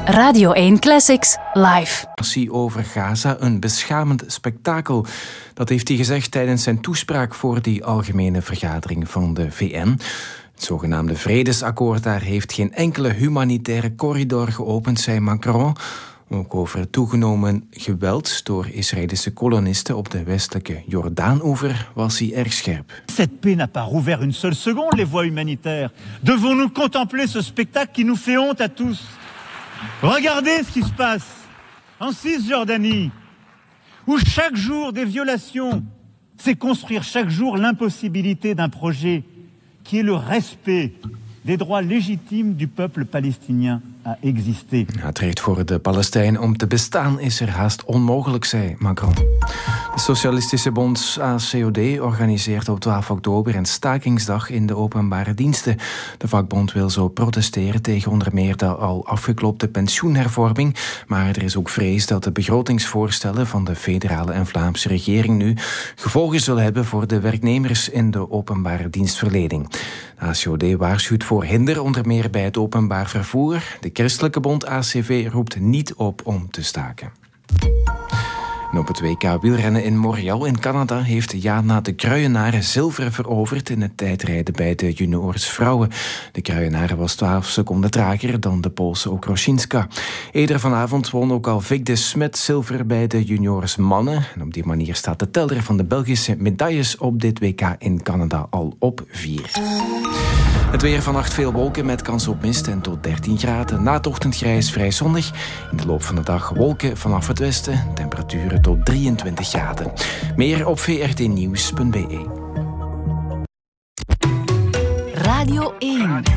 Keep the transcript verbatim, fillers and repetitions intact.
Radio één Classics live. Over Gaza, een beschamend spektakel. Dat heeft hij gezegd tijdens zijn toespraak voor die algemene vergadering van de V N. Het zogenaamde vredesakkoord daar heeft geen enkele humanitaire corridor geopend, zei Macron. Ook over het toegenomen geweld door Israëlische kolonisten op de westelijke Jordaanoever was hij erg scherp. Cette paix n'a pas rouvert une seule seconde les voies humanitaires. Devons-nous contempler ce spectacle qui nous fait honte à tous? Regardez ce qui se passe en Cisjordanie, où chaque jour des violations, c'est construire chaque jour l'impossibilité d'un projet qui est le respect des droits légitimes du peuple palestinien à exister. Ja, het recht voor de Palestijnen om te bestaan is er haast onmogelijk, zei Macron. De Socialistische Bond A C O D organiseert op twaalf oktober een stakingsdag in de openbare diensten. De vakbond wil zo protesteren tegen onder meer de al afgeklopte pensioenhervorming. Maar er is ook vrees dat de begrotingsvoorstellen van de federale en Vlaamse regering nu gevolgen zullen hebben voor de werknemers in de openbare dienstverlening. De A C O D waarschuwt voor hinder onder meer bij het openbaar vervoer. De Christelijke Bond A C V roept niet op om te staken. En op het W K wielrennen in Montreal in Canada heeft Jana de Kruijenaren zilver veroverd in het tijdrijden bij de juniors vrouwen. De Kruijenaren was twaalf seconden trager dan de Poolse Okroszinska. Eerder vanavond won ook al Vic de Smet zilver bij de juniors mannen. En op die manier staat de teller van de Belgische medailles op dit W K in Canada al op vier. Het weer, vannacht veel wolken met kans op mist en tot dertien graden. Na het ochtendgrijs vrij zonnig. In de loop van de dag wolken vanaf het westen. Temperaturen tot drieëntwintig graden. Meer op v r t nieuws punt b e. Radio één.